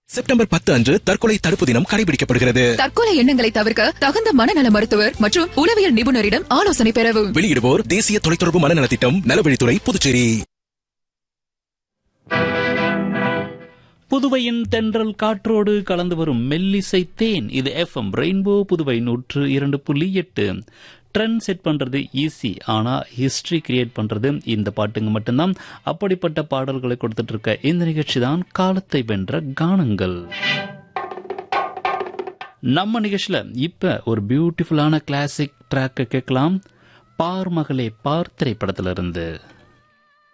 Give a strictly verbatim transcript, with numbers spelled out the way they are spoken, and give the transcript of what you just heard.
September பத்து அன்று தற்கொலை தடுப்பு தினம் கடைபிடிக்கப்படுகிறது. தற்கொலை எண்ணங்களை தவிர்க்க தகுந்த மனநல மருத்துவர் மற்றும் உளவியல் நிபுணரிடம் ஆலோசனை பெறவும். வெளியிடுவோர் தேசிய தொலைத்தொடர்பு மனநல திட்டம், நலவழித்துறை, புதுச்சேரி. புதுவையின் தென்றல் காற்றோடு கலந்து வரும் மெல்லிசை தேன். இது எஃப்எம் ரெயின்போ புதுவை நூற்று இரண்டு புள்ளி எட்டு. ட்ரெண்ட் செட் பண்றது ஈஸி, ஆனா ஹிஸ்டரி கிரியேட் பண்றது இந்த பாட்டுங்க மட்டும்தான். அப்படிப்பட்ட பாடல்களை கொடுத்துட்டு இருக்க இந்த நிகழ்ச்சி தான் காலத்தை வென்ற கானங்கள். நம்ம நிகழ்ச்சியில இப்ப ஒரு பியூட்டிஃபுல்லான கிளாசிக் ட்ராக்கை கேட்கலாம். பார் மகளே பார் திரைப்படத்திலிருந்து.